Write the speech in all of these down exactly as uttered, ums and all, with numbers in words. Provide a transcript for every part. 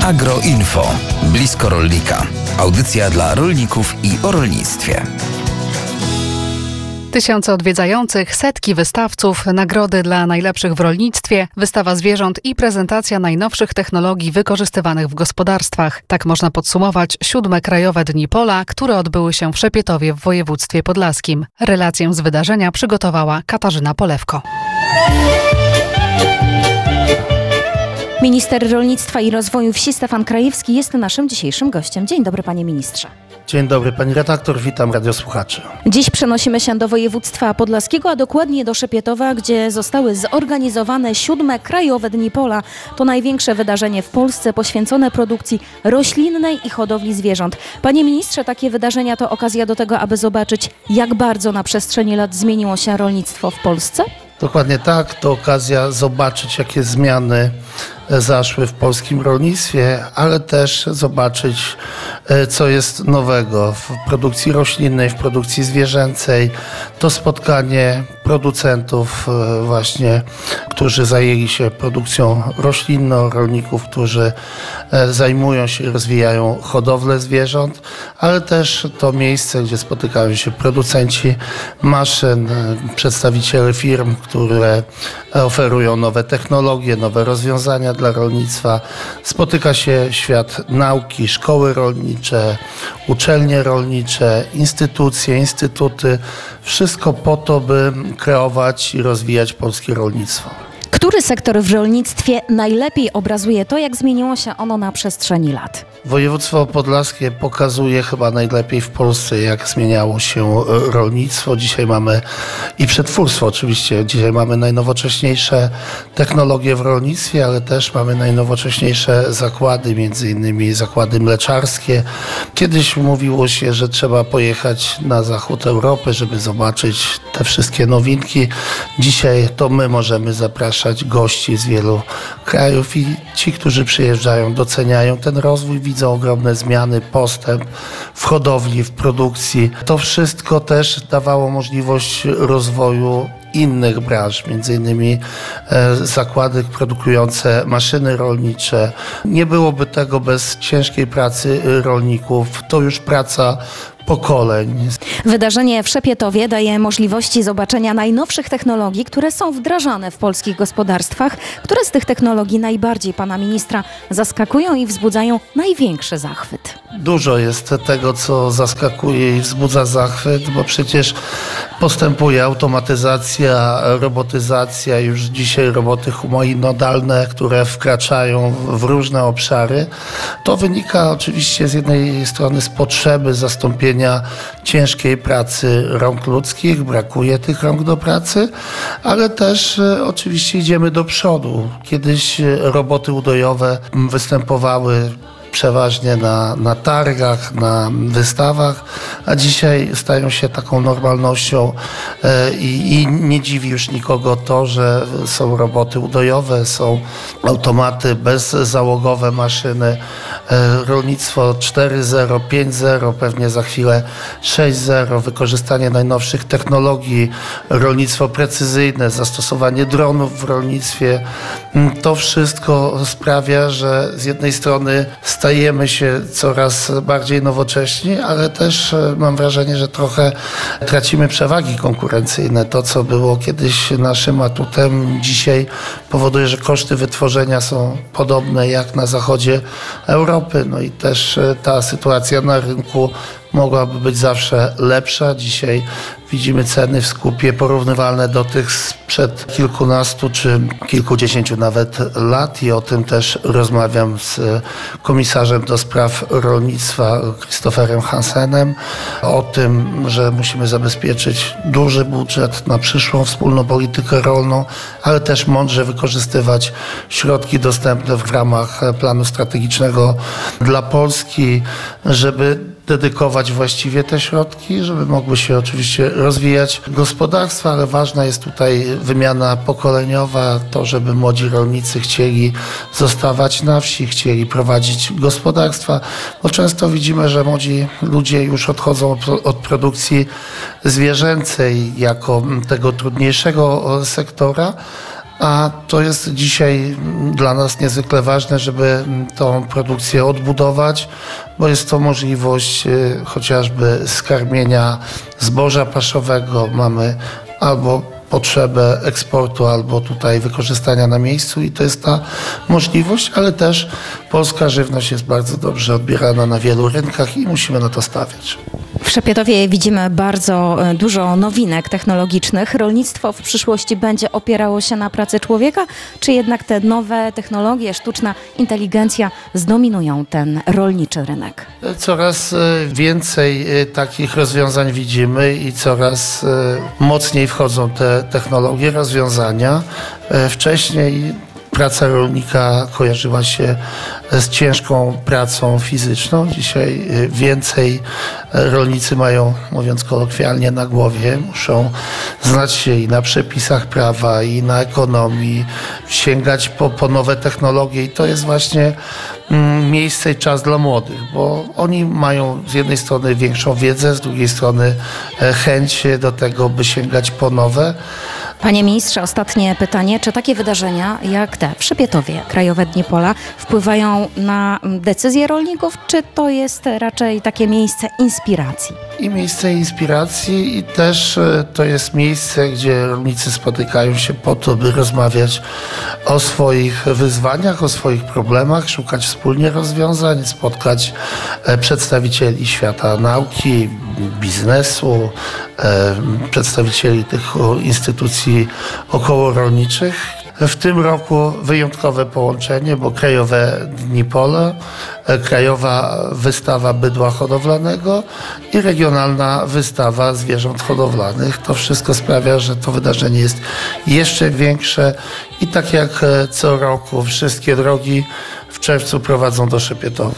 Agroinfo. Blisko rolnika. Audycja dla rolników i o rolnictwie. Tysiące odwiedzających, setki wystawców, nagrody dla najlepszych w rolnictwie, wystawa zwierząt i prezentacja najnowszych technologii wykorzystywanych w gospodarstwach. Tak można podsumować siódme Krajowe Dni Pola, które odbyły się w Szepietowie w województwie podlaskim. Relację z wydarzenia przygotowała Katarzyna Polewko. Minister Rolnictwa i Rozwoju Wsi Stefan Krajewski jest naszym dzisiejszym gościem. Dzień dobry, panie ministrze. Dzień dobry, pani redaktor, witam radiosłuchaczy. Dziś przenosimy się do województwa podlaskiego, a dokładnie do Szepietowa, gdzie zostały zorganizowane siódme Krajowe Dni Pola. To największe wydarzenie w Polsce poświęcone produkcji roślinnej i hodowli zwierząt. Panie ministrze, takie wydarzenia to okazja do tego, aby zobaczyć, jak bardzo na przestrzeni lat zmieniło się rolnictwo w Polsce? Dokładnie tak, to okazja zobaczyć, jakie zmiany zaszły w polskim rolnictwie, ale też zobaczyć, co jest nowego w produkcji roślinnej, w produkcji zwierzęcej. To spotkanie producentów właśnie, którzy zajęli się produkcją roślinną, rolników, którzy zajmują się i rozwijają hodowlę zwierząt, ale też to miejsce, gdzie spotykają się producenci maszyn, przedstawiciele firm, które oferują nowe technologie, nowe rozwiązania dla rolnictwa. Spotyka się świat nauki, szkoły rolnicze, uczelnie rolnicze, instytucje, instytuty. Wszystko po to, by kreować i rozwijać polskie rolnictwo. Który sektor w rolnictwie najlepiej obrazuje to, jak zmieniło się ono na przestrzeni lat? Województwo podlaskie pokazuje chyba najlepiej w Polsce, jak zmieniało się rolnictwo. Dzisiaj mamy i przetwórstwo oczywiście. Dzisiaj mamy najnowocześniejsze technologie w rolnictwie, ale też mamy najnowocześniejsze zakłady, między innymi zakłady mleczarskie. Kiedyś mówiło się, że trzeba pojechać na zachód Europy, żeby zobaczyć te wszystkie nowinki. Dzisiaj to my możemy zapraszać gości z wielu krajów i ci, którzy przyjeżdżają, doceniają ten rozwój, widzą ogromne zmiany, postęp w hodowli, w produkcji. To wszystko też dawało możliwość rozwoju innych branż, między innymi e, zakłady produkujące maszyny rolnicze. Nie byłoby tego bez ciężkiej pracy rolników. To już praca pokoleń. Wydarzenie w Szepietowie daje możliwości zobaczenia najnowszych technologii, które są wdrażane w polskich gospodarstwach. Które z tych technologii najbardziej pana ministra zaskakują i wzbudzają największy zachwyt? Dużo jest tego, co zaskakuje i wzbudza zachwyt, bo przecież postępuje automatyzacja, robotyzacja, już dzisiaj roboty humanoidalne, które wkraczają w różne obszary. To wynika oczywiście z jednej strony z potrzeby zastąpienia ciężkiej pracy rąk ludzkich, brakuje tych rąk do pracy, ale też e, oczywiście idziemy do przodu. Kiedyś roboty udojowe występowały przeważnie na, na targach, na wystawach, a dzisiaj stają się taką normalnością e, i, i nie dziwi już nikogo to, że są roboty udojowe, są automaty bezzałogowe, maszyny, e, rolnictwo cztery zero, pięć zero, pewnie za chwilę sześć zero, wykorzystanie najnowszych technologii, rolnictwo precyzyjne, zastosowanie dronów w rolnictwie. To wszystko sprawia, że z jednej strony stajemy się coraz bardziej nowocześni, ale też mam wrażenie, że trochę tracimy przewagi konkurencyjne. To, co było kiedyś naszym atutem, dzisiaj powoduje, że koszty wytworzenia są podobne jak na zachodzie Europy. No i też ta sytuacja na rynku mogłaby być zawsze lepsza. Dzisiaj widzimy ceny w skupie porównywalne do tych sprzed kilkunastu czy kilkudziesięciu nawet lat i o tym też rozmawiam z komisarzem do spraw rolnictwa Christopherem Hansenem. O tym, że musimy zabezpieczyć duży budżet na przyszłą wspólną politykę rolną, ale też mądrze wykorzystywać środki dostępne w ramach planu strategicznego dla Polski, żeby dedykować właściwie te środki, żeby mogły się oczywiście rozwijać gospodarstwa, ale ważna jest tutaj wymiana pokoleniowa, to żeby młodzi rolnicy chcieli zostawać na wsi, chcieli prowadzić gospodarstwa, bo często widzimy, że młodzi ludzie już odchodzą od produkcji zwierzęcej jako tego trudniejszego sektora, a to jest dzisiaj dla nas niezwykle ważne, żeby tą produkcję odbudować, bo jest to możliwość chociażby skarmienia zboża paszowego. Mamy albo potrzebę eksportu, albo tutaj wykorzystania na miejscu i to jest ta możliwość, ale też polska żywność jest bardzo dobrze odbierana na wielu rynkach i musimy na to stawiać. W Szepietowie widzimy bardzo dużo nowinek technologicznych. Rolnictwo w przyszłości będzie opierało się na pracy człowieka, czy jednak te nowe technologie, sztuczna inteligencja zdominują ten rolniczy rynek? Coraz więcej takich rozwiązań widzimy i coraz mocniej wchodzą te technologie, rozwiązania. Wcześniej praca rolnika kojarzyła się z ciężką pracą fizyczną. Dzisiaj więcej rolnicy mają, mówiąc kolokwialnie, na głowie. Muszą znać się i na przepisach prawa, i na ekonomii, sięgać po, po nowe technologie i to jest właśnie mm, miejsce i czas dla młodych, bo oni mają z jednej strony większą wiedzę, z drugiej strony chęć do tego, by sięgać po nowe. Panie ministrze, ostatnie pytanie. Czy takie wydarzenia jak te w Szepietowie, Krajowe Dni Pola, wpływają na decyzje rolników, czy to jest raczej takie miejsce inspiracji? I miejsce inspiracji i też to jest miejsce, gdzie rolnicy spotykają się po to, by rozmawiać o swoich wyzwaniach, o swoich problemach, szukać wspólnie rozwiązań, spotkać przedstawicieli świata nauki, biznesu, przedstawicieli tych instytucji okołorolniczych. W tym roku wyjątkowe połączenie, bo Krajowe Dni Pola, Krajowa Wystawa Bydła Hodowlanego i Regionalna Wystawa Zwierząt Hodowlanych. To wszystko sprawia, że to wydarzenie jest jeszcze większe i tak jak co roku wszystkie drogi w czerwcu prowadzą do Szepietowa.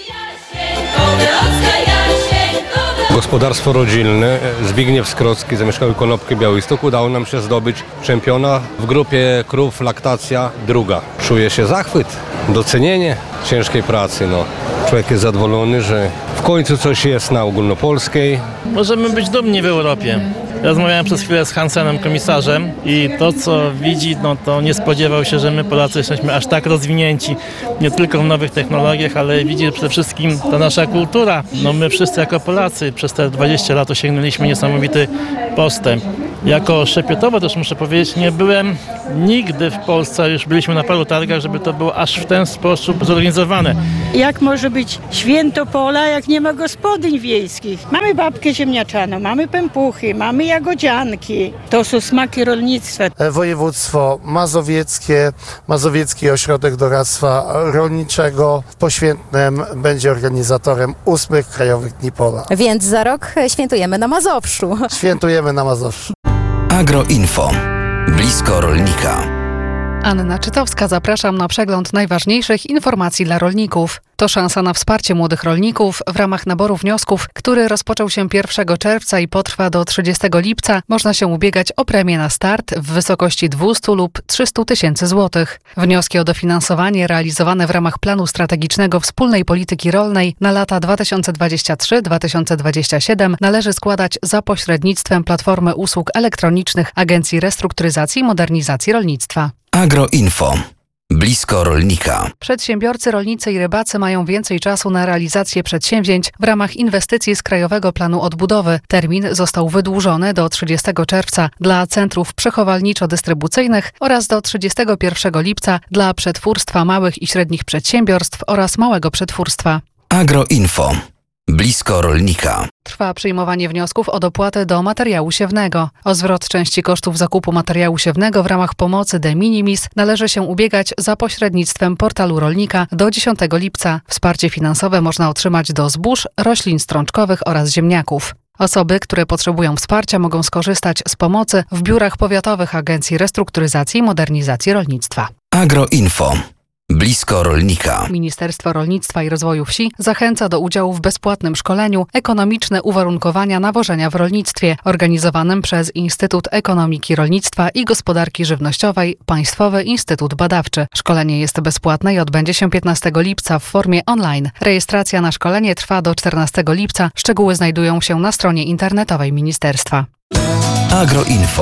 Gospodarstwo rodzinne Zbigniew Skrocki, zamieszkały Konopki, Białystok. Udało nam się zdobyć czempiona w grupie krów laktacja druga. Czuje się zachwyt, docenienie ciężkiej pracy. No. Człowiek jest zadowolony, że w końcu coś jest na ogólnopolskiej. Możemy być dumni w Europie. Rozmawiałem przez chwilę z Hansenem, komisarzem, i to, co widzi, no to nie spodziewał się, że my Polacy jesteśmy aż tak rozwinięci, nie tylko w nowych technologiach, ale widzi, że przede wszystkim ta nasza kultura. No my wszyscy jako Polacy przez te dwadzieścia lat osiągnęliśmy niesamowity postęp. Jako Szepietowo też muszę powiedzieć, nie byłem nigdy w Polsce, już byliśmy na paru targach, żeby to było aż w ten sposób zorganizowane. Jak może być święto pola, jak nie ma gospodyń wiejskich? Mamy babkę ziemniaczaną, mamy pępuchy, mamy jagodzianki. To są smaki rolnictwa. Województwo mazowieckie, Mazowiecki Ośrodek Doradztwa Rolniczego w Poświętnem będzie organizatorem ósmych Krajowych Dni Pola. Więc za rok świętujemy na Mazowszu. Świętujemy na Mazowszu. Agroinfo. Blisko rolnika. Anna Czytowska, zapraszam na przegląd najważniejszych informacji dla rolników. To szansa na wsparcie młodych rolników w ramach naboru wniosków, który rozpoczął się pierwszego czerwca i potrwa do trzydziestego lipca. Można się ubiegać o premię na start w wysokości dwieście lub trzysta tysięcy złotych. Wnioski o dofinansowanie realizowane w ramach planu strategicznego wspólnej polityki rolnej na lata dwa tysiące dwudziesty trzeci do dwa tysiące dwudziestego siódmego należy składać za pośrednictwem Platformy Usług Elektronicznych Agencji Restrukturyzacji i Modernizacji Rolnictwa. Agroinfo. Blisko rolnika. Przedsiębiorcy, rolnicy i rybacy mają więcej czasu na realizację przedsięwzięć w ramach inwestycji z Krajowego Planu Odbudowy. Termin został wydłużony do trzydziestego czerwca dla centrów przechowalniczo-dystrybucyjnych oraz do trzydziestego pierwszego lipca dla przetwórstwa małych i średnich przedsiębiorstw oraz małego przetwórstwa. Agroinfo. Blisko rolnika. Trwa przyjmowanie wniosków o dopłatę do materiału siewnego. O zwrot części kosztów zakupu materiału siewnego w ramach pomocy de minimis należy się ubiegać za pośrednictwem portalu rolnika do dziesiątego lipca. Wsparcie finansowe można otrzymać do zbóż, roślin strączkowych oraz ziemniaków. Osoby, które potrzebują wsparcia, mogą skorzystać z pomocy w biurach powiatowych Agencji Restrukturyzacji i Modernizacji Rolnictwa. Agroinfo. Blisko rolnika. Ministerstwo Rolnictwa i Rozwoju Wsi zachęca do udziału w bezpłatnym szkoleniu Ekonomiczne uwarunkowania nawożenia w rolnictwie, organizowanym przez Instytut Ekonomiki Rolnictwa i Gospodarki Żywnościowej Państwowy Instytut Badawczy. Szkolenie jest bezpłatne i odbędzie się piętnastego lipca w formie online. Rejestracja na szkolenie trwa do czternastego lipca. Szczegóły znajdują się na stronie internetowej ministerstwa. Agroinfo.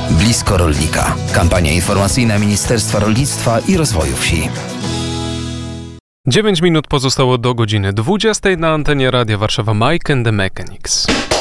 Blisko rolnika. Kampania informacyjna Ministerstwa Rolnictwa i Rozwoju Wsi. dziewięć minut pozostało do godziny dwudziestej na antenie Radia Warszawa Mike and the Mechanics.